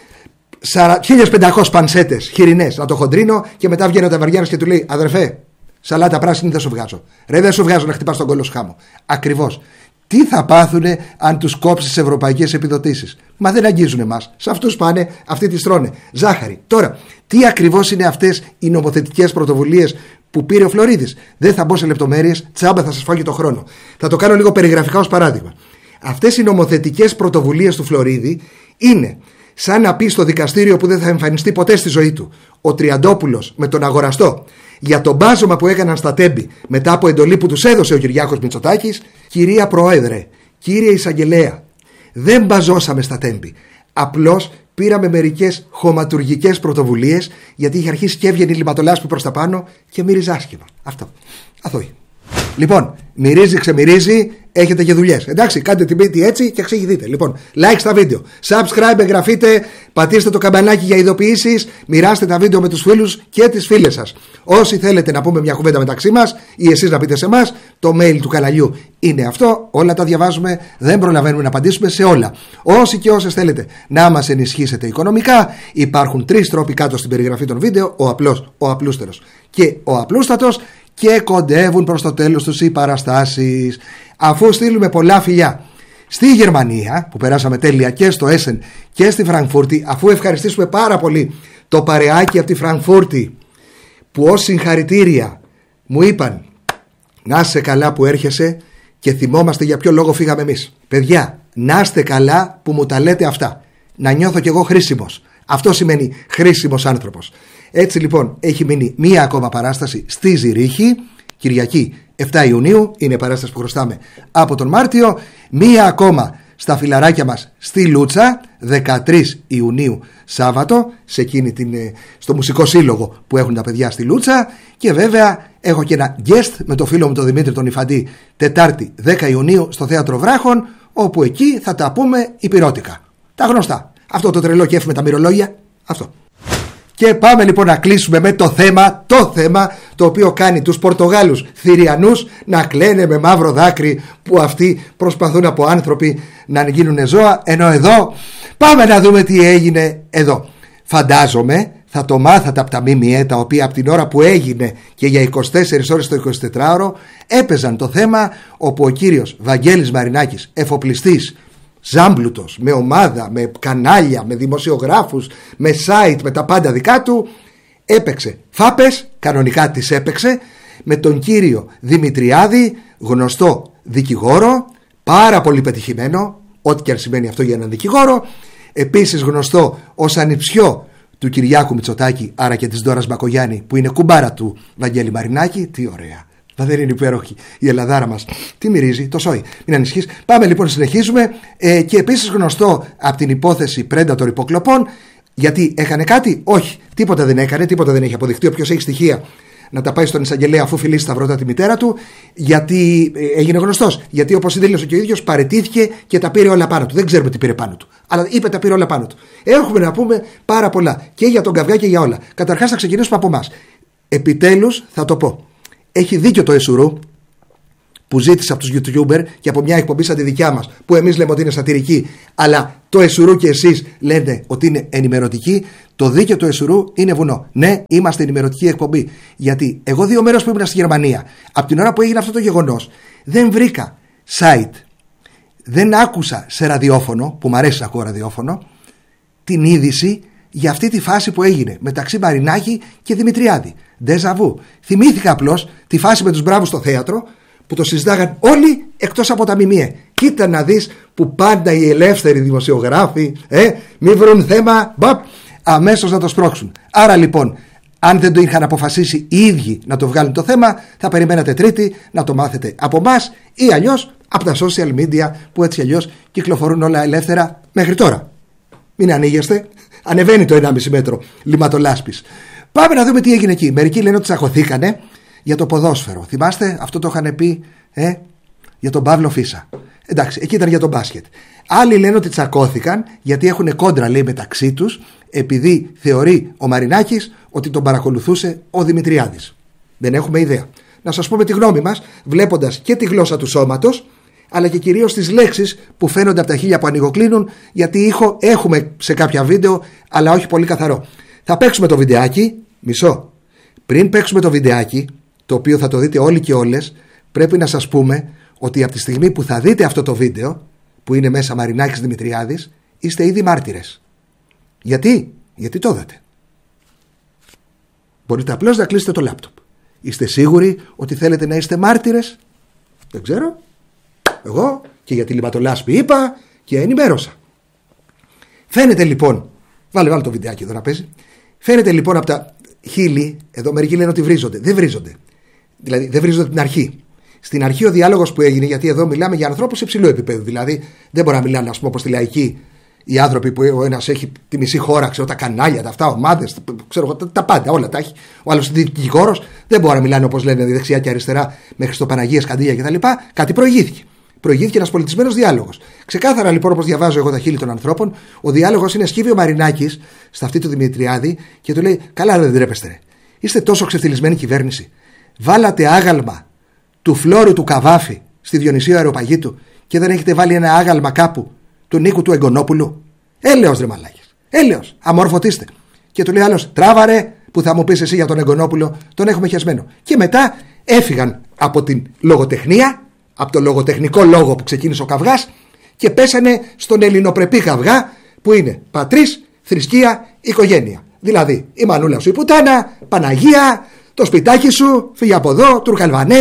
1500 πανσέτες χοιρινές, να το χοντρίνω, και μετά βγαίνει ο ταβαριάνος και του λέει, αδερφέ, σαλάτα πράσινη δεν σου βγάζω. Ρε, δεν σου βγάζω να χτυπάς τον κόλλο σου χάμω. Ακριβώς. Τι θα πάθουνε αν τους κόψεις ευρωπαϊκές επιδοτήσεις? Μα δεν αγγίζουν εμάς. Σε αυτούς πάνε, αυτοί τις τρώνε. Ζάχαρη. Τώρα, τι ακριβώς είναι αυτές οι νομοθετικές πρωτοβουλίες που πήρε ο Φλωρίδης? Δεν θα μπω σε λεπτομέρειες, τσάμπα θα σας φάω και το χρόνο. Θα το κάνω λίγο περιγραφικά ως παράδειγμα. Αυτές οι νομοθετικές πρωτοβουλίες του Φλωρίδη είναι σαν να πει στο δικαστήριο που δεν θα εμφανιστεί ποτέ στη ζωή του ο Τριαντόπουλος με τον αγοραστό για το μπάζωμα που έκαναν στα Τέμπη μετά από εντολή που τους έδωσε ο Κυριάκος Μητσοτάκης, κυρία Πρόεδρε, κύριε Εισαγγελέα, δεν μπαζώσαμε στα Τέμπη. Απλώς πήραμε μερικές χωματουργικές πρωτοβουλίες, γιατί είχε αρχίσει και έβγαινε η λιματολάσπη προς τα πάνω και μύριζε άσχημα. Αυτό. Αθώοι. Λοιπόν, μυρίζει, ξεμυρίζει, έχετε και δουλειές. Εντάξει, κάντε την πίτη έτσι και εξηγηθείτε. Λοιπόν, like στα βίντεο, subscribe, εγγραφείτε, πατήστε το καμπανάκι για ειδοποιήσεις, μοιράστε τα βίντεο με τους φίλους και τις φίλες σας. Όσοι θέλετε να πούμε μια κουβέντα μεταξύ μας ή εσείς να πείτε σε εμάς, το mail του καναλιού είναι αυτό. Όλα τα διαβάζουμε, δεν προλαβαίνουμε να απαντήσουμε σε όλα. Όσοι και όσες θέλετε να μας ενισχύσετε οικονομικά, υπάρχουν 3 τρόποι κάτω στην περιγραφή των βίντεο: ο απλός, ο απλούστερος και ο απλούστατος. Και κοντεύουν προς το τέλος τους οι παραστάσεις. Αφού στείλουμε πολλά φιλιά στη Γερμανία, που περάσαμε τέλεια, και στο Έσεν και στη Φραγκφούρτη, αφού ευχαριστήσουμε πάρα πολύ το παρεάκι από τη Φραγκφούρτη, που ως συγχαρητήρια μου είπαν να είστε καλά που έρχεσαι και θυμόμαστε για ποιο λόγο φύγαμε εμείς. Παιδιά, να είστε καλά που μου τα λέτε αυτά. Να νιώθω κι εγώ χρήσιμος. Αυτό σημαίνει χρήσιμος άνθρωπος. Έτσι λοιπόν έχει μείνει μία ακόμα παράσταση στη Ζηρίχη Κυριακή 7 Ιουνίου, είναι η παράσταση που χρωστάμε από τον Μάρτιο. Μία ακόμα στα φιλαράκια μας στη Λούτσα, 13 Ιουνίου Σάββατο, στο μουσικό σύλλογο που έχουν τα παιδιά στη Λούτσα. Και βέβαια έχω και ένα guest με το φίλο μου τον Δημήτρη τον Ιφαντή, Τετάρτη 10 Ιουνίου στο Θέατρο Βράχων, όπου εκεί θα τα πούμε υπηρώτικα. Τα γνωστά. Αυτό το τρελό κέφι με τα μυρολόγια. Αυτό. Και πάμε λοιπόν να κλείσουμε με το θέμα το οποίο κάνει τους Πορτογάλους Θηριανούς να κλαίνε με μαύρο δάκρυ, που αυτοί προσπαθούν από άνθρωποι να γίνουν ζώα, ενώ εδώ πάμε να δούμε τι έγινε εδώ. Φαντάζομαι θα το μάθατε από τα ΜΜΕ, τα οποία από την ώρα που έγινε και για 24 ώρες το 24ωρο έπαιζαν το θέμα, όπου ο κύριος Βαγγέλης Μαρινάκης, εφοπλιστής, ζάμπλουτος, με ομάδα, με κανάλια, με δημοσιογράφους, με site, με τα πάντα δικά του, έπαιξε φάπες, κανονικά τις έπαιξε, με τον κύριο Δημητριάδη, γνωστό δικηγόρο, πάρα πολύ πετυχημένο, ό,τι και αν σημαίνει αυτό για έναν δικηγόρο, επίσης γνωστό ως ανιψιό του Κυριάκου Μητσοτάκη, άρα και της Ντόρας Μπακογιάννη, που είναι κουμπάρα του Βαγγέλη Μαρινάκη. Τι ωραία! Δεν είναι υπέροχη η Ελλαδάρα μας? Τι μυρίζει, το σόι. Μην ανησυχείς. Πάμε λοιπόν, συνεχίζουμε. Και επίσης γνωστό από την υπόθεση Predator υποκλοπών. Γιατί έκανε κάτι? Όχι, τίποτα δεν έκανε, τίποτα δεν έχει αποδειχτεί. Όποιος έχει στοιχεία να τα πάει στον εισαγγελέα, αφού φιλήσει σταυρώτα τη μητέρα του. Γιατί έγινε γνωστός. Γιατί, όπως δήλωσε και ο ίδιος, παραιτήθηκε και τα πήρε όλα πάνω του. Δεν ξέρουμε τι πήρε πάνω του, αλλά είπε τα πήρε όλα πάνω του. Έχουμε να πούμε πάρα πολλά και για τον καυγά και για όλα. Καταρχάς, θα ξεκινήσουμε από εμάς. Επιτέλους, θα το πω. Έχει δίκιο το Εσουρού που ζήτησε από τους YouTuber και από μια εκπομπή σαν τη δικιά μας, που εμείς λέμε ότι είναι σατυρική, αλλά το Εσουρού και εσείς λέτε ότι είναι ενημερωτική. Το δίκαιο του Εσουρού είναι βουνό. Ναι, είμαστε ενημερωτική εκπομπή. Γιατί εγώ 2 μέρες που ήμουν στη Γερμανία, από την ώρα που έγινε αυτό το γεγονός, δεν βρήκα site, δεν άκουσα σε ραδιόφωνο, που μου αρέσει να ακούω ραδιόφωνο, την είδηση για αυτή τη φάση που έγινε μεταξύ Μαρινάκη και Δημητριάδη. Ντεζαβού. Θυμήθηκα απλώς τη φάση με τους μπράβους στο θέατρο, που το συζητάγαν όλοι εκτός από τα ΜΜΕ. Κοίτα να δεις που πάντα οι ελεύθεροι δημοσιογράφοι μη βρουν θέμα, αμέσως να το σπρώξουν. Άρα λοιπόν, αν δεν το είχαν αποφασίσει οι ίδιοι να το βγάλουν το θέμα, θα περιμένατε Τρίτη να το μάθετε από εμάς ή αλλιώς από τα social media, που έτσι αλλιώς κυκλοφορούν όλα ελεύθερα μέχρι τώρα. Μην ανοίγεστε. Ανεβαίνει το 1,5 μέτρο λιματολάσπης. Πάμε να δούμε τι έγινε εκεί. Μερικοί λένε ότι τσακωθήκανε για το ποδόσφαιρο. Θυμάστε, αυτό το είχαν πει για τον Παύλο Φίσα. Εντάξει, εκεί ήταν για τον μπάσκετ. Άλλοι λένε ότι τσακώθηκαν γιατί έχουν κόντρα, λέει, μεταξύ τους, επειδή θεωρεί ο Μαρινάκης ότι τον παρακολουθούσε ο Δημητριάδης. Δεν έχουμε ιδέα. Να σας πούμε τη γνώμη μας, βλέποντας και τη γλώσσα του σώματος, αλλά και κυρίως τις λέξεις που φαίνονται από τα χείλια που ανοιγοκλίνουν, γιατί ήχο έχουμε σε κάποια βίντεο, αλλά όχι πολύ καθαρό. Θα παίξουμε το βιντεάκι, μισό. Πριν παίξουμε το βιντεάκι, το οποίο θα το δείτε όλοι και όλες, πρέπει να σας πούμε ότι από τη στιγμή που θα δείτε αυτό το βίντεο, που είναι μέσα Μαρινάκης Δημητριάδης, είστε ήδη μάρτυρες. Γιατί? Γιατί το είδατε. Μπορείτε απλώς να κλείσετε το λάπτοπ. Είστε σίγουροι ότι θέλετε να είστε μάρτυρες? Δεν ξέρω. Εγώ και για τη λιματολάσπη είπα και ενημέρωσα. Φαίνεται λοιπόν, βάλε το βιντεάκι εδώ να παίζει. Φαίνεται λοιπόν από τα χείλη, εδώ μερικοί λένε ότι βρίζονται. Δεν βρίζονται. Δηλαδή δεν βρίζονται την αρχή. Στην αρχή ο διάλογος που έγινε, γιατί εδώ μιλάμε για ανθρώπους σε υψηλό επίπεδο. Δηλαδή δεν μπορεί να μιλάνε, ας πούμε, όπως στη λαϊκή, οι άνθρωποι που ο ένας έχει τη μισή χώρα, ξέρω, τα κανάλια, τα αυτά, ομάδες, ξέρω, τα πάντα, όλα τα έχει. Ο άλλος δικηγόρος δεν μπορεί να μιλάνε όπως λένε δεξιά και αριστερά μέχρι στο Παναγία, Καντήλια κτλ. Κάτι προηγήθηκε. Προηγήθηκε ένας πολιτισμένος διάλογος. Ξεκάθαρα λοιπόν, όπως διαβάζω εγώ τα χείλη των ανθρώπων, ο διάλογος είναι: σκύβει ο Μαρινάκης στα αυτή του Δημητριάδη και του λέει: καλά, δεν τρέπεστε, ρε. Είστε τόσο ξεφτυλισμένη κυβέρνηση. Βάλατε άγαλμα του Φλόρου του Καβάφη στη Διονυσίου Αεροπαγίτου και δεν έχετε βάλει ένα άγαλμα κάπου του Νίκου του Εγκονόπουλου? Έλεος, ρε μαλάκες. Έλεος. Αμορφωτήστε. Και του λέει άλλος: τράβαρε, που θα μου πεις εσύ για τον Εγκονόπουλο, τον έχουμε χεσμένο. Και μετά έφυγαν από την λογοτεχνία, από το λογοτεχνικό λόγο που ξεκίνησε ο καυγάς, και πέσανε στον ελληνοπρεπή καυγά που είναι πατρίς, θρησκεία, οικογένεια. Δηλαδή η μανούλα σου η πουτάνα, Παναγία, το σπιτάκι σου, φύγε από εδώ, Τουρκαλβανέ,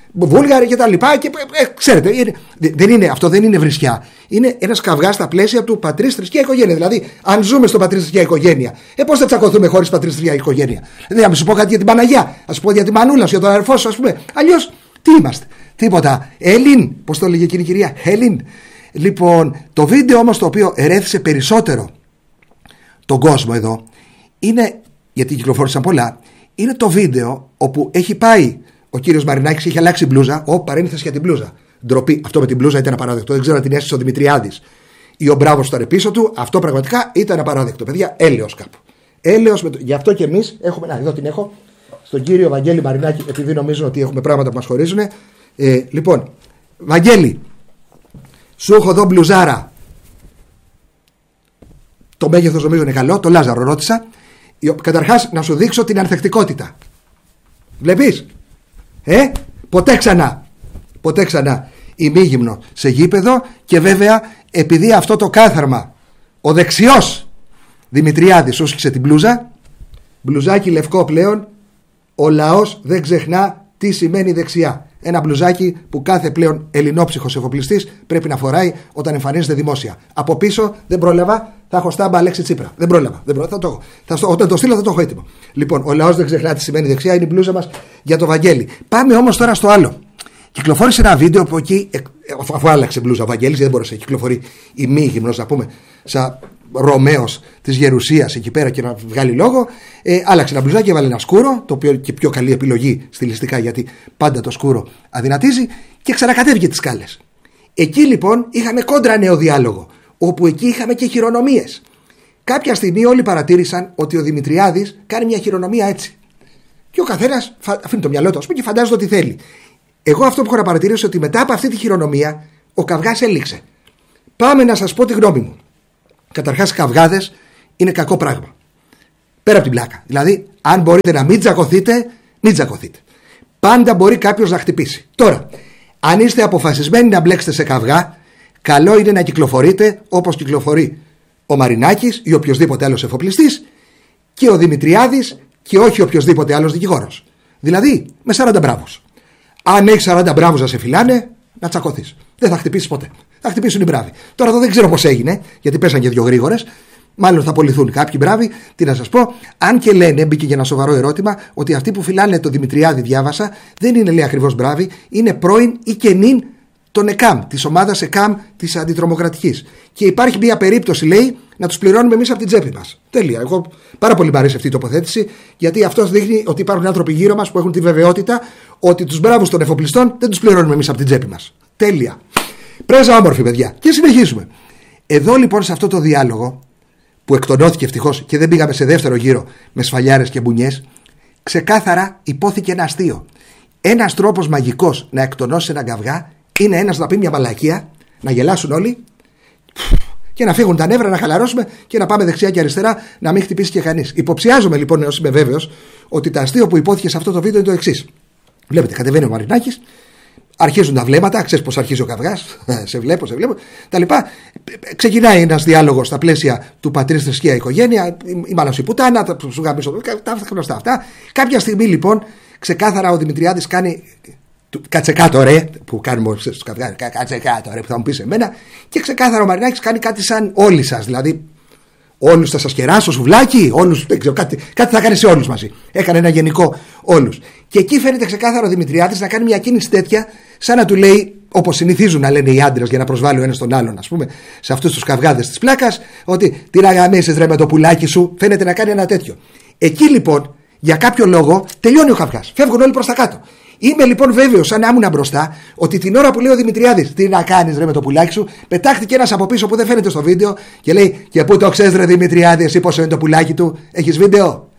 Βούλγαροι και τα λοιπά. Και, ξέρετε, αυτό δεν είναι βρισιά. Είναι ένας καυγάς στα πλαίσια του πατρίς, θρησκεία, οικογένεια. Δηλαδή, αν ζούμε στο πατρίς, θρησκεία, οικογένεια, πώς θα τσακωθούμε χωρίς πατρίς, θρησκεία, οικογένεια? Δηλαδή, να σου πω κάτι για την Παναγιά, να σου πω για την Μανούλα σου, για τον αδερφό σου, ας πούμε. Αλλιώς, τι είμαστε? Τίποτα. Έλλην, πώς το έλεγε εκείνη η κυρία, Έλλην. Λοιπόν, το βίντεο όμως το οποίο ερέθησε περισσότερο τον κόσμο εδώ είναι, γιατί κυκλοφόρησαν πολλά, είναι το βίντεο όπου έχει πάει ο κύριος Μαρινάκης, έχει αλλάξει μπλούζα. Παρένθεση για την μπλούζα. Ντροπή. Αυτό με την μπλούζα ήταν απαράδεκτο. Δεν ξέρω αν την έστησε ο Δημητριάδης ή ο Μπράβος ήταν πίσω του. Αυτό πραγματικά ήταν απαράδεκτο. Παιδιά, έλεος κάπου. Έλεος. Γι' αυτό και εμείς έχουμε. Να, εδώ την έχω. Στον κύριο Βαγγέλη Μαρινάκη, επειδή νομίζω ότι έχουμε πράγματα που μας χωρίζουν. Λοιπόν, Βαγγέλη, σου έχω εδώ μπλουζάρα. Το μέγεθος νομίζω είναι καλό. Το Λάζαρο ρώτησα. Καταρχάς, να σου δείξω την ανθεκτικότητα. Βλέπεις? Ποτέ ξανά ημίγυμνο σε γήπεδο. Και βέβαια, επειδή αυτό το κάθαρμα ο δεξιός Δημητριάδης ούσχισε την μπλούζα, μπλουζάκι λευκό πλέον, ο λαός δεν ξεχνά τι σημαίνει δεξιά. Ένα μπλουζάκι που κάθε πλέον ελληνόψυχος εφοπλιστής πρέπει να φοράει όταν εμφανίζεται δημόσια. Από πίσω δεν πρόλαβα, θα έχω στάμπα Αλέξη Τσίπρα. Δεν πρόλαβα. Όταν το στείλω θα το έχω έτοιμο. Λοιπόν, ο λαός δεν ξεχνά τι σημαίνει δεξιά, είναι η μπλούζα μας για το Βαγγέλη. Πάμε όμως τώρα στο άλλο. Κυκλοφόρησε ένα βίντεο που εκεί, αφού άλλαξε μπλούζα ο Βαγγέλης, δεν μπορούσε να κυκλοφορεί ημίγυμνος, να πούμε, σαν Ρωμαίος της Γερουσίας εκεί πέρα και να βγάλει λόγο. Άλλαξε ένα μπλουζάκι, έβαλε ένα σκούρο, το οποίο και πιο καλή επιλογή στιλιστικά, γιατί πάντα το σκούρο αδυνατίζει, και ξανακατέβηκε τις σκάλες. Εκεί λοιπόν είχαμε κόντρα νέο διάλογο, όπου εκεί είχαμε και χειρονομίες. Κάποια στιγμή όλοι παρατήρησαν ότι ο Δημητριάδης κάνει μια χειρονομία έτσι. Και ο καθένας αφήνει το μυαλό του, ας πούμε, και φαντάζεται ότι θέλει. Εγώ αυτό που έχω να παρατηρήσω ότι μετά από αυτή τη χειρονομία ο καυγάς έληξε. Πάμε να σας πω τη γνώμη μου. Καταρχάς, καυγάδες είναι κακό πράγμα. Πέρα από την πλάκα. Δηλαδή, αν μπορείτε να μην τσακωθείτε, μην τσακωθείτε. Πάντα μπορεί κάποιος να χτυπήσει. Τώρα, αν είστε αποφασισμένοι να μπλέξετε σε καυγά, καλό είναι να κυκλοφορείτε όπως κυκλοφορεί ο Μαρινάκης ή οποιοδήποτε άλλος εφοπλιστής και ο Δημητριάδης και όχι οποιοδήποτε άλλος δικηγόρος. Δηλαδή, με 40 μπράβους. Αν έχεις 40 μπράβους να σε φυλάνε, να τσακωθείς. Δεν θα χτυπήσεις ποτέ. Θα χτυπήσουν οι μπράβοι. Τώρα εδώ δεν ξέρω πώς έγινε, γιατί πέσαν και 2 γρήγορες. Μάλλον θα απολυθούν κάποιοι μπράβοι. Τι να σας πω, αν και λένε, μπήκε για ένα σοβαρό ερώτημα, ότι αυτοί που φυλάνε το Δημητριάδη, διάβασα, δεν είναι, λέει, ακριβώς μπράβοι, είναι πρώην ή καινήν των ΕΚΑΜ, της ομάδας ΕΚΑΜ της αντιτρομοκρατικής. Και υπάρχει μια περίπτωση, λέει, να τους πληρώνουμε εμείς από την τσέπη μας. Τέλεια. Εγώ πάρα πολύ μου αρέσει αυτή η τοποθέτηση, γιατί αυτό δείχνει ότι υπάρχουν άνθρωποι γύρω μας που έχουν τη βεβαιότητα ότι τους μπράβους των εφοπλιστών δεν τους πληρώνουμε εμείς από την τσέπη μας. Τέλεια. Πρέζα όμορφη, παιδιά. Και συνεχίζουμε. Εδώ λοιπόν σε αυτό το διάλογο, που εκτονώθηκε ευτυχώς και δεν πήγαμε σε δεύτερο γύρο με σφαλιάρες και μπουνιές, ξεκάθαρα υπόθηκε ένα αστείο. Ένας τρόπος μαγικός να εκτονώσει έναν καυγά είναι ένας να πει μια μαλακία, να γελάσουν όλοι και να φύγουν τα νεύρα, να χαλαρώσουμε και να πάμε δεξιά και αριστερά, να μην χτυπήσει και κανείς. Υποψιάζομαι λοιπόν, έως είμαι βέβαιος, ότι το αστείο που υπόθηκε σε αυτό το βίντεο είναι το εξής. Βλέπετε, κατεβαίνει ο Μαρινάκης, αρχίζουν τα βλέμματα, ξέρεις πώς αρχίζει ο καυγάς, σε βλέπω, τα λοιπά. Ξεκινάει ένας διάλογος στα πλαίσια του πατρίς, θρησκεία, οικογένεια, η μάλλον η πουτάνα, τα γνωστά αυτά. Κάποια στιγμή λοιπόν, ξεκάθαρα ο Δημητριάδης κάνει. Κάτσε κάτω ρε, που κάνουμε στους καυγάδες, κάτσε κάτω ρε, που θα μου πεις εμένα. Και ξεκάθαρα ο Μαρινάκης κάνει κάτι σαν όλοι σας, δηλαδή. Όλους θα σας κεράσω, σουβλάκι, όλους, δεν ξέρω, κάτι θα κάνει σε όλους μαζί. Έκανε ένα γενικό όλους. Και εκεί φαίνεται ξεκάθαρο ο Δημητριάδης να κάνει μια κίνηση τέτοια, σαν να του λέει, όπως συνηθίζουν να λένε οι άντρες για να προσβάλλει ο ένας τον άλλον, ας πούμε, σε αυτούς τους καυγάδες της πλάκας, ότι τι να γαμίσεις ρε με το πουλάκι σου, φαίνεται να κάνει ένα τέτοιο. Εκεί λοιπόν, για κάποιο λόγο, τελειώνει ο καυγάς. Φεύγουν όλοι προς τα κάτω. Είμαι λοιπόν βέβαιος, σαν να ήμουν μπροστά, ότι την ώρα που λέει ο Δημητριάδης, τι να κάνεις ρε με το πουλάκι σου, πετάχτηκε ένας από πίσω που δεν φαίνεται στο βίντεο και λέει, και πού το ξέρεις ρε Δημητριάδη, εσύ πόσο είναι το πουλάκι του, έχεις βίντεο?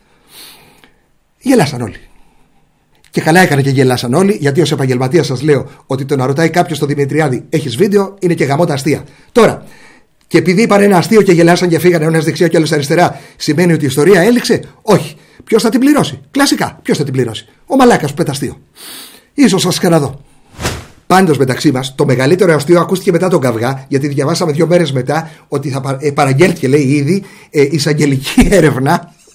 Γελάσαν όλοι. Και καλά έκανε και γελάσαν όλοι, γιατί ως επαγγελματίας σας λέω ότι το να ρωτάει κάποιος τον Δημητριάδη, έχεις βίντεο, είναι και γαμώτα αστεία. Τώρα, και επειδή είπαν ένα αστείο και γελάσαν και φύγανε ο ένας δεξιά και ο άλλος αριστερά, σημαίνει ότι η ιστορία έληξε? Όχι. Ποιος θα την πληρώσει? Κλασικά, ποιος θα την πληρώσει? Ο μαλάκας που πέτει αστείο. Ίσως σας ξαναδώ. Πάντως μεταξύ μας, το μεγαλύτερο αστείο ακούστηκε μετά τον καυγά, γιατί διαβάσαμε 2 μέρες μετά ότι θα παραγγέλθηκε, λέει ήδη, εισαγγελική έρευνα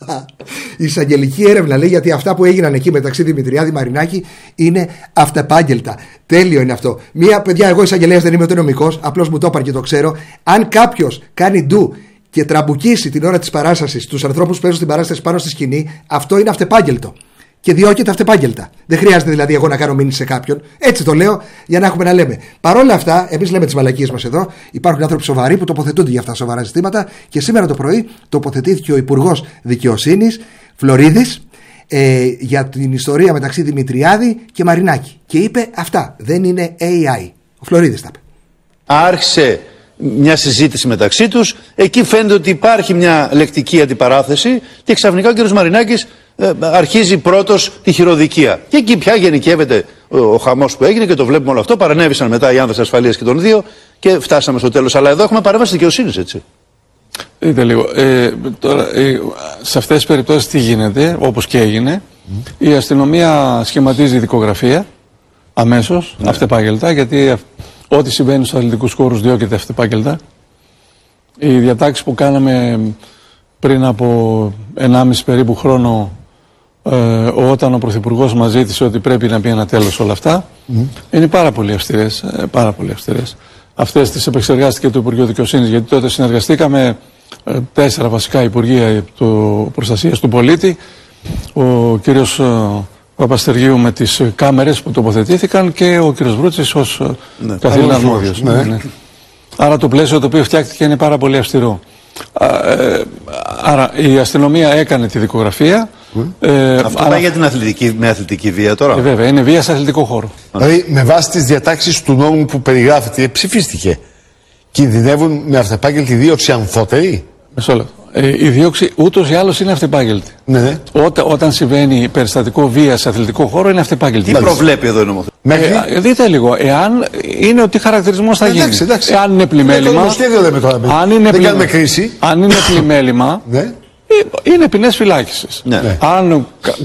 Η εισαγγελική έρευνα λέει γιατί αυτά που έγιναν εκεί μεταξύ Δημητριάδη Μαρινάκη είναι αυτεπάγγελτα. Τέλειο είναι αυτό. Παιδιά, εγώ εισαγγελέας δεν είμαι ούτε νομικός, απλώς μου το είπαν και το ξέρω. Αν κάποιος κάνει ντου και τραμπουκίσει την ώρα της παράστασης τους ανθρώπους που παίζουν στην παράσταση πάνω στη σκηνή, αυτό είναι αυτεπάγγελτο. Και διώκεται αυτεπάγγελτα. Δεν χρειάζεται δηλαδή εγώ να κάνω μήνυση σε κάποιον. Έτσι το λέω για να έχουμε να λέμε. Παρ' όλα αυτά, εμείς λέμε τις μαλακίες μας εδώ. Υπάρχουν άνθρωποι σοβαροί που τοποθετούνται για αυτά τα σοβαρά ζητήματα. Και σήμερα το πρωί τοποθετήθηκε ο Υπουργός Δικαιοσύνης Φλωρίδης για την ιστορία μεταξύ Δημητριάδη και Μαρινάκη. Και είπε αυτά. Δεν είναι AI. Ο Φλωρίδης τα είπε. Άρχισε μια συζήτηση μεταξύ τους. Εκεί φαίνεται ότι υπάρχει μια λεκτική αντιπαράθεση. Και ξαφνικά ο κ. Μαρινάκης αρχίζει πρώτος τη χειροδικία. Και εκεί πια γενικεύεται ο χαμός που έγινε και το βλέπουμε όλο αυτό. Παρανέβησαν μετά οι άνδρες ασφαλείας και των δύο και φτάσαμε στο τέλος. Αλλά εδώ έχουμε παρέμβαση δικαιοσύνης, έτσι. Δείτε λίγο. Τώρα, σε αυτές τις περιπτώσεις τι γίνεται, όπως και έγινε, η αστυνομία σχηματίζει δικογραφία αμέσως, αυτεπάγγελτα, γιατί ό,τι συμβαίνει στους αθλητικούς χώρους διώκεται αυτεπάγγελτα. Οι διατάξεις που κάναμε πριν από 1,5 περίπου χρόνο, όταν ο Πρωθυπουργός μας ζήτησε ότι πρέπει να πει ένα τέλος όλα αυτά, είναι πάρα πολύ αυστηρές. Πάρα πολύ αυστηρές. Αυτές τις επεξεργάστηκε το Υπουργείο Δικαιοσύνης, γιατί τότε συνεργαστήκαμε 4 βασικά Υπουργεία Προστασίας του Πολίτη, ο κύριος Παπαστεργίου με τις κάμερες που τοποθετήθηκαν και ο κύριος Βρούτσης ως καθήλυνα αρμόδιος. Άρα το πλαίσιο το οποίο φτιάχτηκε είναι πάρα πολύ αυστηρό. Άρα η αστυνομία έκανε τη δικογραφία. Αυτό πάει για την αθλητική βία τώρα. Βέβαια, είναι βία σε αθλητικό χώρο. Δηλαδή, με βάση τις διατάξεις του νόμου που περιγράφεται, ψηφίστηκε, κινδυνεύουν με αυτεπάγγελτη δίωξη αμφότεροι. Μισό λεπτό. Η δίωξη ούτως ή άλλως είναι αυτεπάγγελτη. Ναι. Όταν συμβαίνει περιστατικό βία σε αθλητικό χώρο είναι αυτεπάγγελτη. Τι προβλέπει εδώ η νομοθεσία? Δείτε λίγο, εάν είναι ότι χαρακτηρισμός θα γίνει. Εντάξει. Εάν είναι πλημέλημα. Αν είναι πλημέλημα. Είναι ποινές φυλάκισης. Αν